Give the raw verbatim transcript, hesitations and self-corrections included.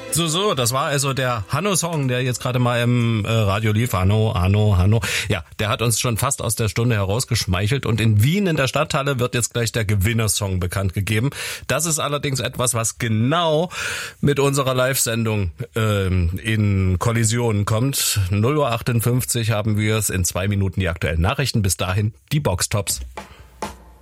So, so, das war also der Hanno-Song, der jetzt gerade mal im äh, Radio lief. Hanno, Hanno, Hanno. Ja, der hat uns schon fast aus der Stunde herausgeschmeichelt. Und in Wien in der Stadthalle wird jetzt gleich der Gewinnersong bekannt gegeben. Das ist allerdings etwas, was genau mit unserer Live-Sendung ähm, in Kollision kommt. null Uhr achtundfünfzig haben wir es, in zwei Minuten die aktuellen Nachrichten. Bis dahin die Boxtops.